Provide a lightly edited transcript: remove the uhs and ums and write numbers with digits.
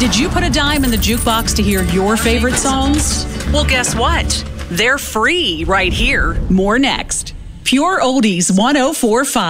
Did you put a dime in the jukebox to hear your favorite songs? Well, guess what? They're free right here. More next. Pure Oldies 104.5.